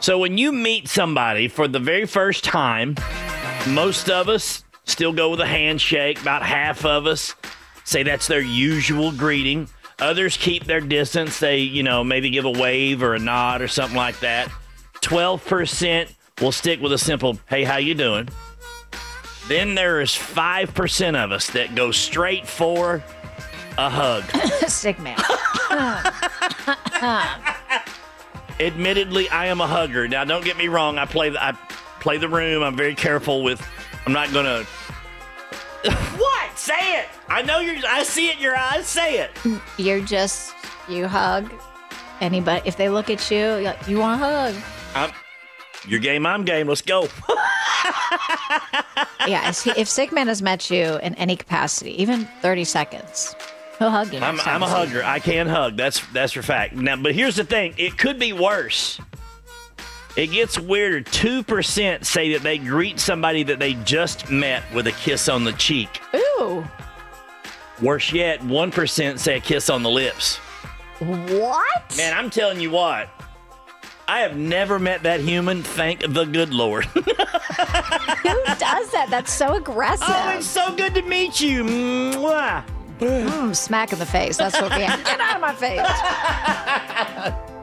So when you meet somebody for the very first time, most of us still go with a handshake. About half of us say that's their usual greeting. Others keep their distance. They, maybe give a wave or a nod or something like that. 12% will stick with a simple, hey, how you doing? Then there is 5% of us that go straight for a hug. Sick man. Admittedly, I am a hugger. Now, don't get me wrong. I play the room. I'm very careful with. I'm not gonna. What? Say it. I know I see it in your eyes. Say it. You hug anybody. If they look at you, you want a hug. You're game. I'm game. Let's go. Yeah. If Sick Man has met you in any capacity, even 30 seconds, he'll hug you. I'm a hugger. I can hug. That's for fact. Now, but here's the thing. It could be worse. It gets weirder. 2% say that they greet somebody that they just met with a kiss on the cheek. Ooh. Worse yet, 1% say a kiss on the lips. What? Man, I'm telling you what. I have never met that human, thank the good Lord. Who does that? That's so aggressive. Oh, it's so good to meet you. Mwah. Smack in the face. That's what we have. Get out of my face.